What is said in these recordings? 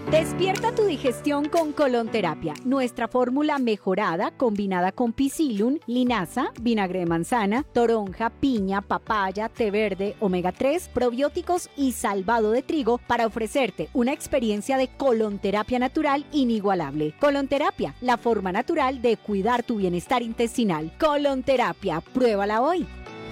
Despierta tu digestión con Colonterapia, nuestra fórmula mejorada combinada con Psyllium, linaza, vinagre de manzana, toronja, piña, papaya, té verde, omega 3, probióticos y salvado de trigo para ofrecerte una experiencia de colonterapia natural inigualable. Colonterapia, la forma natural de cuidar tu bienestar intestinal. Colonterapia, pruébala hoy.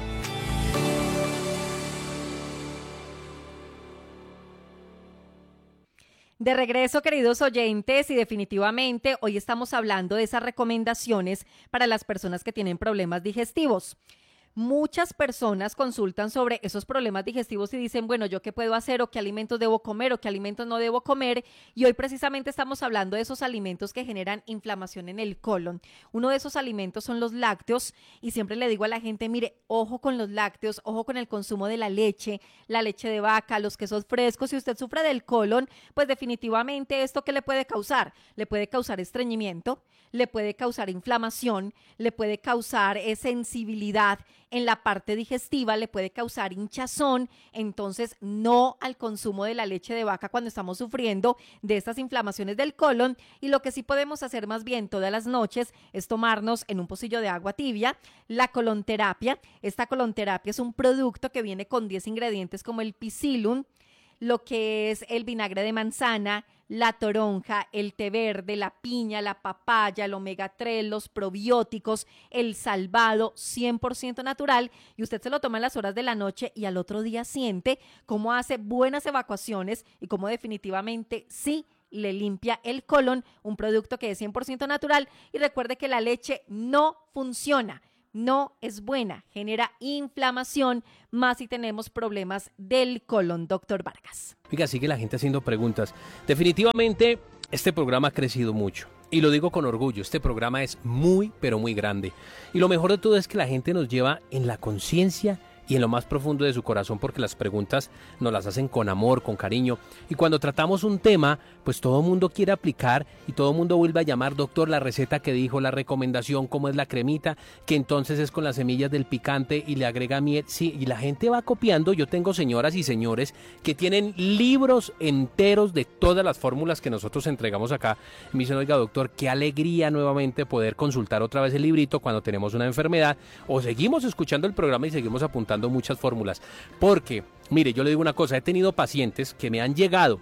De regreso, queridos oyentes, y definitivamente hoy estamos hablando de esas recomendaciones para las personas que tienen problemas digestivos. Muchas personas consultan sobre esos problemas digestivos y dicen, bueno, ¿yo qué puedo hacer o qué alimentos debo comer o qué alimentos no debo comer? Y hoy precisamente estamos hablando de esos alimentos que generan inflamación en el colon. Uno de esos alimentos son los lácteos y siempre le digo a la gente, mire, ojo con los lácteos, ojo con el consumo de la leche de vaca, los quesos frescos. Si usted sufre del colon, pues definitivamente esto ¿qué le puede causar? Le puede causar estreñimiento, le puede causar inflamación, le puede causar sensibilidad en la parte digestiva, le puede causar hinchazón. Entonces no al consumo de la leche de vaca cuando estamos sufriendo de estas inflamaciones del colon. Y lo que sí podemos hacer más bien todas las noches es tomarnos en un pocillo de agua tibia la colonterapia. Esta colonterapia es un producto que viene con 10 ingredientes como el Psyllium, lo que es el vinagre de manzana, la toronja, el té verde, la piña, la papaya, el omega 3, los probióticos, el salvado 100% natural, y usted se lo toma en las horas de la noche y al otro día siente cómo hace buenas evacuaciones y cómo definitivamente sí le limpia el colon, un producto que es 100% natural. Y recuerde que la leche no funciona, no es buena, genera inflamación, más si tenemos problemas del colon, doctor Vargas. Oiga, sigue la gente haciendo preguntas. Definitivamente, este programa ha crecido mucho. Y lo digo con orgullo, este programa es muy, pero muy grande. Y lo mejor de todo es que la gente nos lleva en la conciencia y en lo más profundo de su corazón, porque las preguntas nos las hacen con amor, con cariño. Y cuando tratamos un tema, pues todo el mundo quiere aplicar y todo el mundo vuelve a llamar, doctor, la receta que dijo, la recomendación, cómo es la cremita, que entonces es con las semillas del picante y le agrega miel. Sí, y la gente va copiando. Yo tengo señoras y señores que tienen libros enteros de todas las fórmulas que nosotros entregamos acá. Me dicen, oiga, doctor, qué alegría nuevamente poder consultar otra vez el librito cuando tenemos una enfermedad, o seguimos escuchando el programa y seguimos apuntando muchas fórmulas, porque, mire, yo le digo una cosa, he tenido pacientes que me han llegado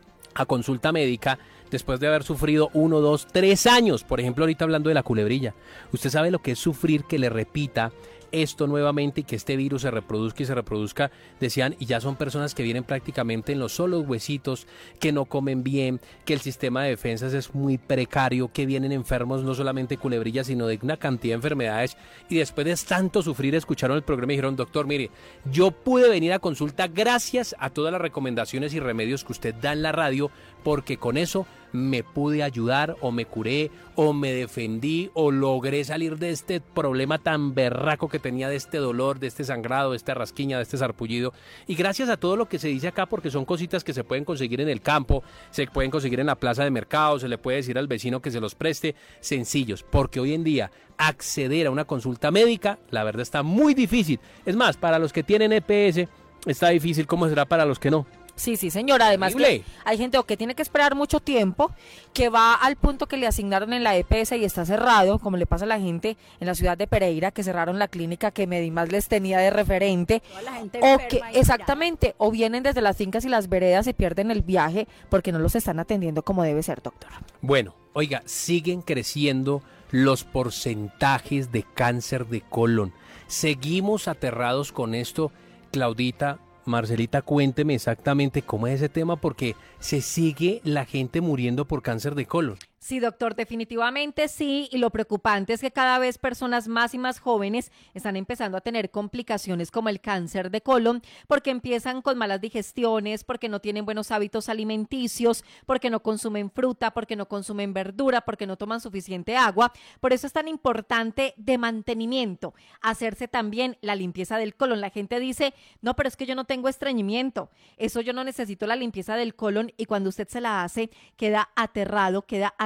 a consulta médica después de haber sufrido 1, 2, 3 años, por ejemplo, ahorita hablando de la culebrilla. Usted sabe lo que es sufrir que le repita esto nuevamente y que este virus se reproduzca y se reproduzca, decían, y ya son personas que vienen prácticamente en los solos huesitos, que no comen bien, que el sistema de defensas es muy precario, que vienen enfermos no solamente culebrillas, sino de una cantidad de enfermedades, y después de tanto sufrir escucharon el programa y dijeron, doctor, mire, yo pude venir a consulta gracias a todas las recomendaciones y remedios que usted da en la radio, porque con eso me pude ayudar, o me curé, o me defendí, o logré salir de este problema tan berraco que tenía, de este dolor, de este sangrado, de esta rasquiña, de este sarpullido. Y gracias a todo lo que se dice acá, porque son cositas que se pueden conseguir en el campo, se pueden conseguir en la plaza de mercado, se le puede decir al vecino que se los preste, sencillos, porque hoy en día acceder a una consulta médica, la verdad está muy difícil. Es más, para los que tienen EPS está difícil, ¿cómo será para los que no? Sí, señora. Además que hay gente que tiene que esperar mucho tiempo, que va al punto que le asignaron en la EPS y está cerrado, como le pasa a la gente en la ciudad de Pereira, que cerraron la clínica que Medimas les tenía de referente, o que exactamente, o vienen desde las fincas y las veredas y pierden el viaje porque no los están atendiendo como debe ser, doctor. Bueno, oiga, siguen creciendo los porcentajes de cáncer de colon. Seguimos aterrados con esto, Claudita. Marcelita, cuénteme exactamente cómo es ese tema, porque se sigue la gente muriendo por cáncer de colon. Sí, doctor, definitivamente sí, y lo preocupante es que cada vez personas más y más jóvenes están empezando a tener complicaciones como el cáncer de colon, porque empiezan con malas digestiones, porque no tienen buenos hábitos alimenticios, porque no consumen fruta, porque no consumen verdura, porque no toman suficiente agua. Por eso es tan importante de mantenimiento, hacerse también la limpieza del colon. La gente dice, no, pero es que yo no tengo estreñimiento, eso yo no necesito la limpieza del colon, y cuando usted se la hace, queda aterrado, queda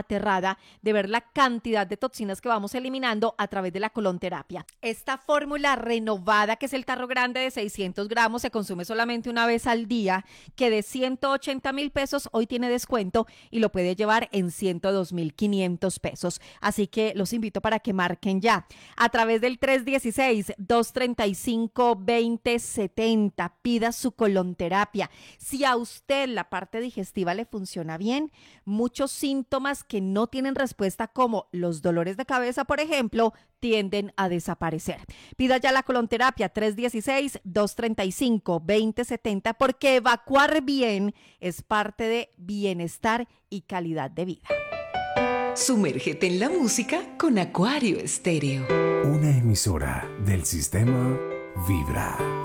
aterrada de ver la cantidad de toxinas que vamos eliminando a través de la colonterapia. Esta fórmula renovada, que es el tarro grande de 600 gramos, se consume solamente una vez al día, que de 180,000 pesos hoy tiene descuento y lo puede llevar en 102,500 pesos. Así que los invito para que marquen ya a través del 316-235-2070. Pida su colonterapia. Si a usted la parte digestiva le funciona bien, muchos síntomas que no tienen respuesta, como los dolores de cabeza, por ejemplo, tienden a desaparecer. Pida ya la colonterapia 316-235-2070, porque evacuar bien es parte de bienestar y calidad de vida. Sumérgete en la música con Acuario Estéreo. Una emisora del sistema Vibra.